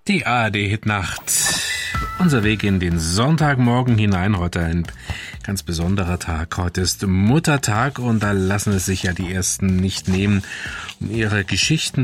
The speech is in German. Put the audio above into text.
Die ARD-Hitnacht. Unser Weg in den Sonntagmorgen hinein. Heute ein ganz besonderer Tag. Heute ist Muttertag und da lassen es sich ja die Ersten nicht nehmen, um ihre Geschichten